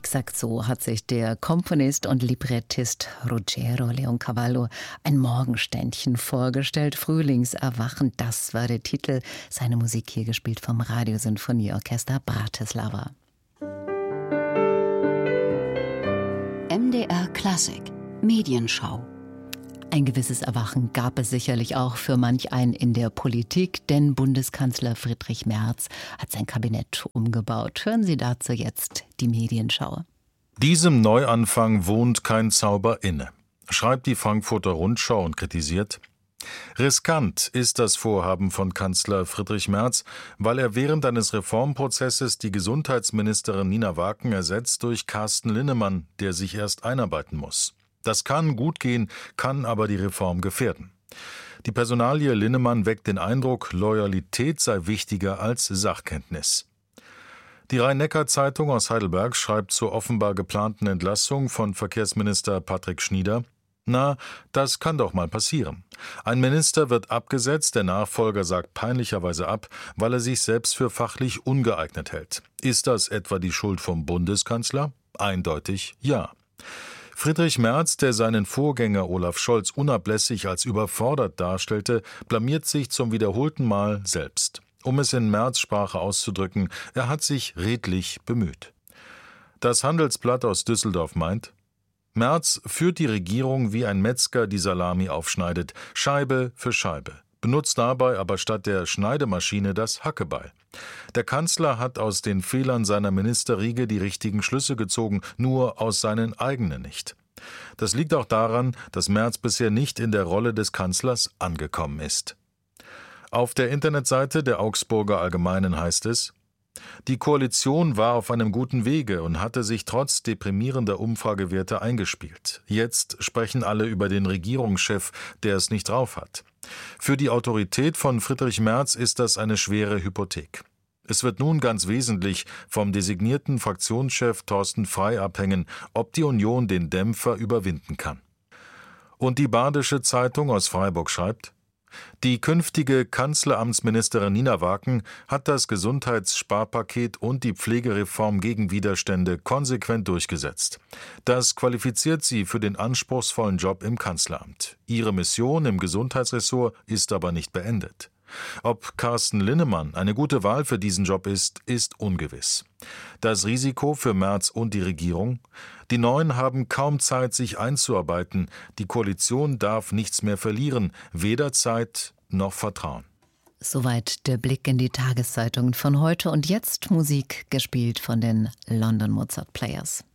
Exakt so hat sich der Komponist und Librettist Ruggero Leoncavallo ein Morgenständchen vorgestellt. Frühlingserwachen, das war der Titel. Seine Musik hier gespielt vom Radiosinfonieorchester Bratislava. MDR Klassik Medienschau. Ein gewisses Erwachen gab es sicherlich auch für manch einen in der Politik, denn Bundeskanzler Friedrich Merz hat sein Kabinett umgebaut. Hören Sie dazu jetzt die Medienschau. Diesem Neuanfang wohnt kein Zauber inne, schreibt die Frankfurter Rundschau und kritisiert: Riskant ist das Vorhaben von Kanzler Friedrich Merz, weil er während eines Reformprozesses die Gesundheitsministerin Nina Waken ersetzt durch Carsten Linnemann, der sich erst einarbeiten muss. Das kann gut gehen, kann aber die Reform gefährden. Die Personalie Linnemann weckt den Eindruck, Loyalität sei wichtiger als Sachkenntnis. Die Rhein-Neckar-Zeitung aus Heidelberg schreibt zur offenbar geplanten Entlassung von Verkehrsminister Patrick Schnieder: Na, das kann doch mal passieren. Ein Minister wird abgesetzt, der Nachfolger sagt peinlicherweise ab, weil er sich selbst für fachlich ungeeignet hält. Ist das etwa die Schuld vom Bundeskanzler? Eindeutig ja. Friedrich Merz, der seinen Vorgänger Olaf Scholz unablässig als überfordert darstellte, blamiert sich zum wiederholten Mal selbst. Um es in Merz-Sprache auszudrücken, er hat sich redlich bemüht. Das Handelsblatt aus Düsseldorf meint: Merz führt die Regierung wie ein Metzger die Salami aufschneidet, Scheibe für Scheibe, benutzt dabei aber statt der Schneidemaschine das Hackebeil. Der Kanzler hat aus den Fehlern seiner Ministerriege die richtigen Schlüsse gezogen, nur aus seinen eigenen nicht. Das liegt auch daran, dass Merz bisher nicht in der Rolle des Kanzlers angekommen ist. Auf der Internetseite der Augsburger Allgemeinen heißt es: Die Koalition war auf einem guten Wege und hatte sich trotz deprimierender Umfragewerte eingespielt. Jetzt sprechen alle über den Regierungschef, der es nicht drauf hat. Für die Autorität von Friedrich Merz ist das eine schwere Hypothek. Es wird nun ganz wesentlich vom designierten Fraktionschef Thorsten Frey abhängen, ob die Union den Dämpfer überwinden kann. Und die Badische Zeitung aus Freiburg schreibt: Die künftige Kanzleramtsministerin Nina Waken hat das Gesundheitssparpaket und die Pflegereform gegen Widerstände konsequent durchgesetzt. Das qualifiziert sie für den anspruchsvollen Job im Kanzleramt. Ihre Mission im Gesundheitsressort ist aber nicht beendet. Ob Carsten Linnemann eine gute Wahl für diesen Job ist ungewiss. Das Risiko für Merz und die Regierung? Die Neuen haben kaum Zeit, sich einzuarbeiten. Die Koalition darf nichts mehr verlieren, weder Zeit noch Vertrauen. Soweit der Blick in die Tageszeitungen von heute und jetzt Musik gespielt von den London Mozart Players.